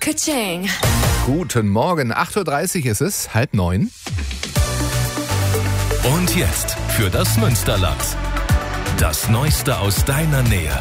Ka-ching. Guten Morgen, 8.30 Uhr ist es, 8:30. Und jetzt für das Münsterland. Das Neueste aus deiner Nähe.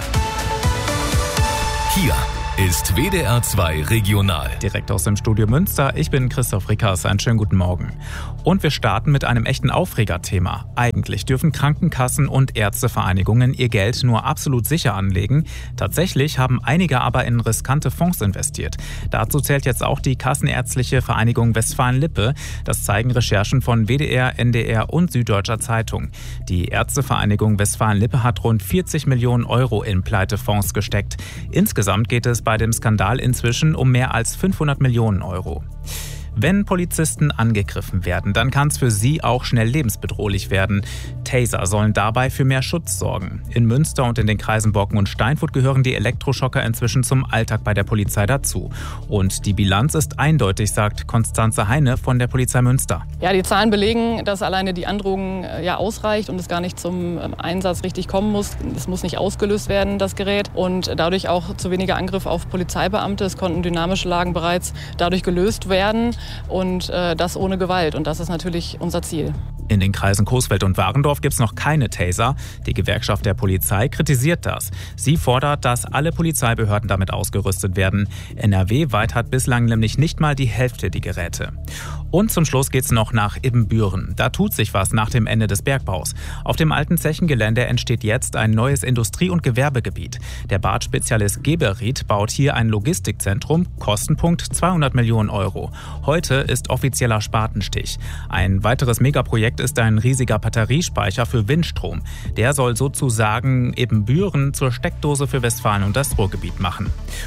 Hier ist WDR 2 Regional. Direkt aus dem Studio Münster, ich bin Christoph Rickers, einen schönen guten Morgen. Und wir starten mit einem echten Aufregerthema. Eigentlich dürfen Krankenkassen und Ärztevereinigungen ihr Geld nur absolut sicher anlegen. Tatsächlich haben einige aber in riskante Fonds investiert. Dazu zählt jetzt auch die Kassenärztliche Vereinigung Westfalen-Lippe. Das zeigen Recherchen von WDR, NDR und Süddeutscher Zeitung. Die Ärztevereinigung Westfalen-Lippe hat rund 40 Millionen Euro in Pleitefonds gesteckt. Insgesamt geht es bei dem Skandal inzwischen um mehr als 500 Millionen Euro. Wenn Polizisten angegriffen werden, dann kann es für sie auch schnell lebensbedrohlich werden. Taser sollen dabei für mehr Schutz sorgen. In Münster und in den Kreisen Bocken und Steinfurt gehören die Elektroschocker inzwischen zum Alltag bei der Polizei dazu. Und die Bilanz ist eindeutig, sagt Konstanze Heine von der Polizei Münster. Ja, die Zahlen belegen, dass alleine die Androhung ausreicht und es gar nicht zum Einsatz richtig kommen muss. Es muss nicht ausgelöst werden, das Gerät. Und dadurch auch zu weniger Angriff auf Polizeibeamte. Es konnten dynamische Lagen bereits dadurch gelöst werden. Und das ohne Gewalt. Und das ist natürlich unser Ziel. In den Kreisen Coesfeld und Warendorf gibt es noch keine Taser. Die Gewerkschaft der Polizei kritisiert das. Sie fordert, dass alle Polizeibehörden damit ausgerüstet werden. NRW-weit hat bislang nämlich nicht mal die Hälfte die Geräte. Und zum Schluss geht's noch nach Ibbenbüren. Da tut sich was nach dem Ende des Bergbaus. Auf dem alten Zechengelände entsteht jetzt ein neues Industrie- und Gewerbegebiet. Der Bartspezialist Geberit baut hier ein Logistikzentrum. Kostenpunkt 200 Millionen Euro. Heute ist offizieller Spatenstich. Ein weiteres Megaprojekt ist ein riesiger Batteriespeicher für Windstrom. Der soll sozusagen Ibbenbüren zur Steckdose für Westfalen und das Ruhrgebiet machen.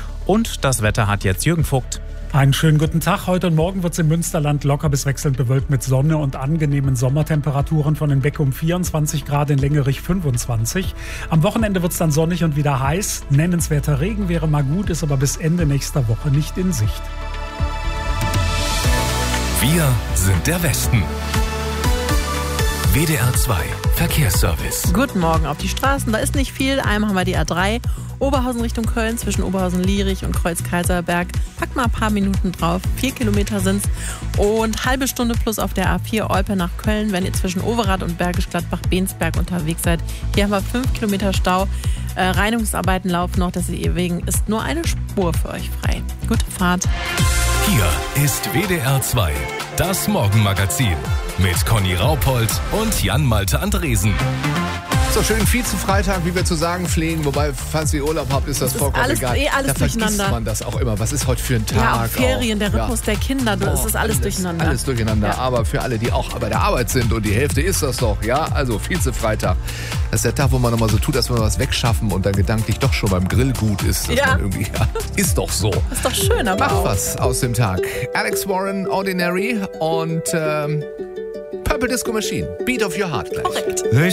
Und das Wetter hat jetzt Jürgen Vogt. Einen schönen guten Tag. Heute und morgen wird es im Münsterland locker bis wechselnd bewölkt mit Sonne und angenehmen Sommertemperaturen von in Beck um 24 Grad, in Lengerich 25. Am Wochenende wird es dann sonnig und wieder heiß. Nennenswerter Regen wäre mal gut, ist aber bis Ende nächster Woche nicht in Sicht. Wir sind der Westen. WDR 2 Verkehrsservice. Guten Morgen auf die Straßen. Da ist nicht viel. Einmal haben wir die A3. Oberhausen Richtung Köln, zwischen Oberhausen-Lierich und Kreuz-Kaiserberg. Pack mal ein paar Minuten drauf. 4 Kilometer sind's. Und halbe Stunde plus auf der A4 Olpe nach Köln, wenn ihr zwischen Overath und Bergisch Gladbach-Bensberg unterwegs seid. Hier haben wir 5 Kilometer Stau. Reinigungsarbeiten laufen noch, deswegen ist nur eine Spur für euch frei. Gute Fahrt. Hier ist WDR 2, das Morgenmagazin mit Conny Raupold und Jan-Malte Andresen. So schön Vize-Freitag, wie wir zu sagen pflegen. Wobei, falls ihr Urlaub habt, ist das vollkommen egal. Alles da durcheinander. vergisst man das auch immer. Was ist heute für ein Tag? Ja, auch Ferien, der Rhythmus der Kinder, das ist alles durcheinander. Alles durcheinander, Ja. Aber für alle, die auch bei der Arbeit sind und die Hälfte ist das doch, ja, also Vize-Freitag. Das ist der Tag, wo man nochmal so tut, dass wir was wegschaffen und dann gedanklich doch schon beim Grill gut ist. Dass man irgendwie, ist doch so. Das ist doch schön, aber Mach auch. was aus dem Tag. Alex Warren, Ordinary und Purple Disco Machine. Beat of Your Heart gleich. Korrekt.